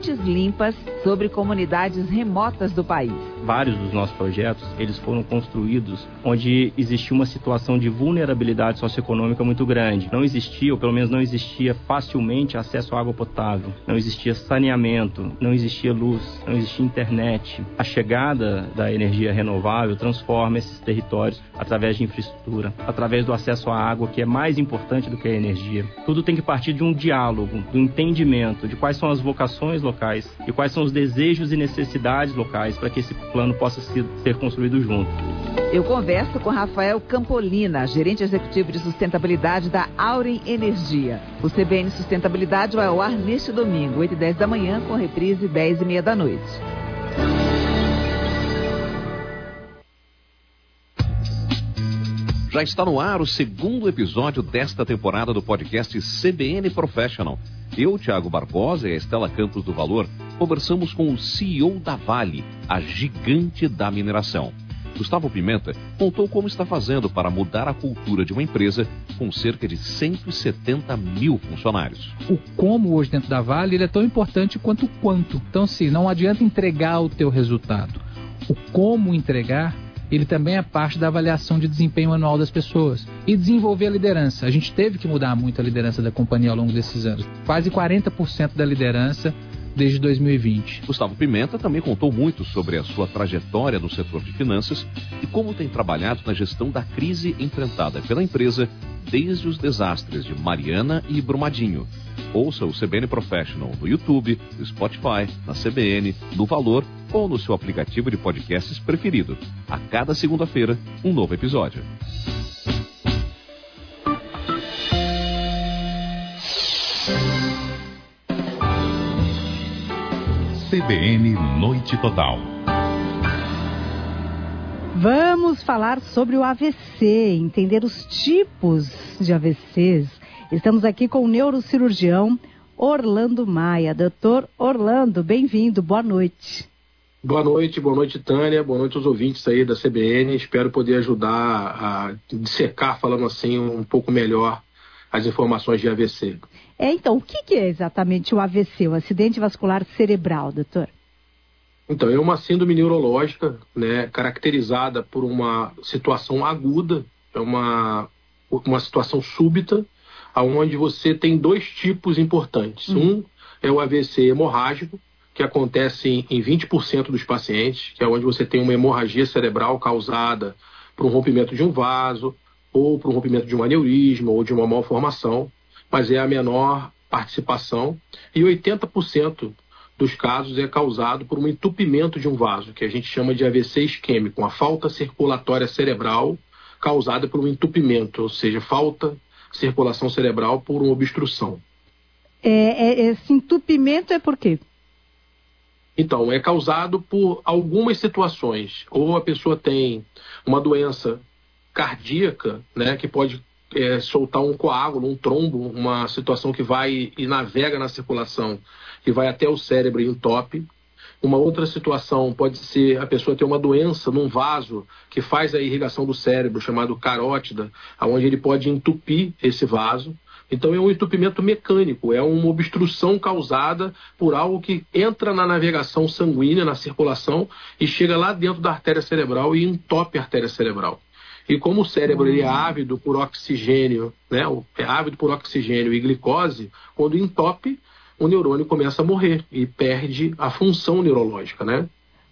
pontes limpas sobre comunidades remotas do país. Vários dos nossos projetos, eles foram construídos onde existia uma situação de vulnerabilidade socioeconômica muito grande. Não existia, ou pelo menos não existia facilmente acesso à água potável, não existia saneamento, não existia luz, não existia internet. A chegada da energia renovável transforma esses territórios através de infraestrutura, através do acesso à água, que é mais importante do que a energia. Tudo tem que partir de um diálogo, do entendimento de quais são as vocações locais e quais são os desejos e necessidades locais para que esse plano possa ser construído junto. Eu converso com Rafael Campolina, gerente executivo de sustentabilidade da Auren Energia. O CBN Sustentabilidade vai ao ar neste domingo, 8h10 da manhã, com reprise 10h30 da noite. Já está no ar o segundo episódio desta temporada do podcast CBN Professional. Eu, Thiago Barbosa e a Estela Campos do Valor conversamos com o CEO da Vale, a gigante da mineração. Gustavo Pimenta contou como está fazendo para mudar a cultura de uma empresa com cerca de 170 mil funcionários. O como hoje dentro da Vale ele é tão importante quanto o quanto. Então, sim, não adianta entregar o teu resultado. O como entregar, ele também é parte da avaliação de desempenho anual das pessoas. E desenvolver a liderança. A gente teve que mudar muito a liderança da companhia ao longo desses anos. Quase 40% da liderança desde 2020. Gustavo Pimenta também contou muito sobre a sua trajetória no setor de finanças e como tem trabalhado na gestão da crise enfrentada pela empresa desde os desastres de Mariana e Brumadinho. Ouça o CBN Professional no YouTube, no Spotify, na CBN, no Valor ou no seu aplicativo de podcasts preferido. A cada segunda-feira, um novo episódio. CBN Noite Total. Vamos falar sobre o AVC, entender os tipos de AVCs. Estamos aqui com o neurocirurgião Orlando Maia. Doutor Orlando, bem-vindo, boa noite. Boa noite, Tânia, boa noite aos ouvintes aí da CBN. Espero poder ajudar a dissecar, falando assim, um pouco melhor as informações de AVC. Então, o que é exatamente o AVC, o acidente vascular cerebral, doutor? Então, é uma síndrome neurológica, né, caracterizada por uma situação aguda, é uma situação súbita, onde você tem dois tipos importantes. Um é o AVC hemorrágico, que acontece em 20% dos pacientes, que é onde você tem uma hemorragia cerebral causada por um rompimento de um vaso, ou por um rompimento de um aneurisma, ou de uma malformação, mas é a menor participação. E 80% dos casos é causado por um entupimento de um vaso, que a gente chama de AVC isquêmico, uma falta circulatória cerebral causada por um entupimento, ou seja, falta circulação cerebral por uma obstrução. Esse entupimento é por quê? Então, é causado por algumas situações. Ou a pessoa tem uma doença cardíaca, né, que pode soltar um coágulo, um trombo, uma situação que vai e navega na circulação e vai até o cérebro e entope. Uma outra situação pode ser a pessoa ter uma doença num vaso que faz a irrigação do cérebro, chamado carótida, onde ele pode entupir esse vaso. Então é um entupimento mecânico, é uma obstrução causada por algo que entra na navegação sanguínea, na circulação, e chega lá dentro da artéria cerebral e entope a artéria cerebral. E como o cérebro ele é ávido por oxigênio, né, é ávido por oxigênio e glicose, quando entope, o neurônio começa a morrer e perde a função neurológica, né?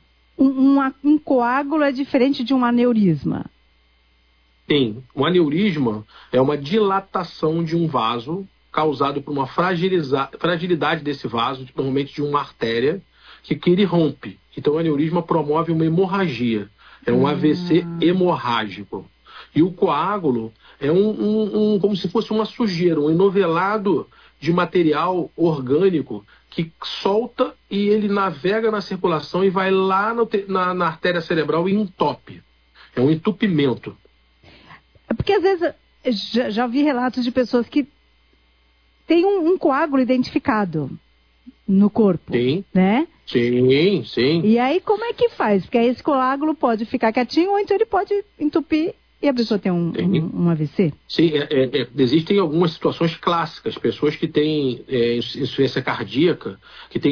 Um coágulo é diferente de um aneurisma? Sim, um aneurisma é uma dilatação de um vaso causado por uma fragilidade desse vaso, normalmente de uma artéria, que ele rompe. Então o aneurisma promove uma hemorragia, é um AVC hemorrágico. E o coágulo é como se fosse uma sujeira, um enovelado de material orgânico que solta e ele navega na circulação e vai lá na artéria cerebral e entope. É um entupimento. É porque às vezes já vi relatos de pessoas que têm um coágulo identificado no corpo, Sim. Né? Sim, sim. E aí como é que faz? Porque aí esse coágulo pode ficar quietinho ou então ele pode entupir e a pessoa tem um AVC? Sim, existem algumas situações clássicas, pessoas que têm insuficiência cardíaca, que têm